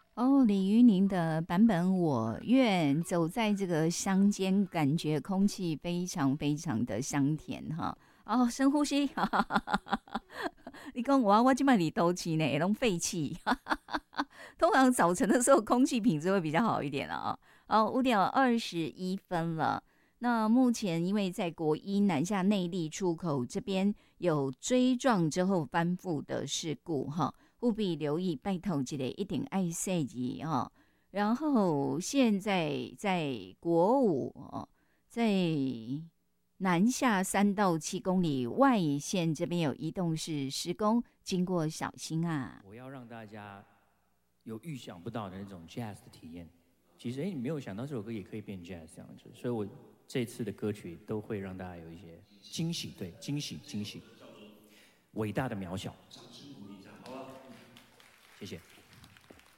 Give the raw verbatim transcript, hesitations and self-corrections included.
哦，李云宁的版本《我愿》，走在这个乡间，感觉空气非常非常的香甜哈。哦，深呼吸，哈哈哈哈哈。你讲我我今晚里都气呢，拢废气。通常早晨的时候空气品质会比较好一点了啊。哦，五点二十一分了。那目前因为在国一南下内坜出口这边有追撞之后翻覆的事故哈，务必留意，拜托这个一定爱塞意哈。然后现在在国五哦，在南下三到七公里外线这边有移动式施工，经过小心啊。 我要让大家有预想不到的那种 jazz 的体验。其实，哎，你没有想到这首歌也可以变 jazz 这样子，所以我这次的歌曲都会让大家有一些惊喜，对，惊喜，惊喜，伟大的渺小。谢谢。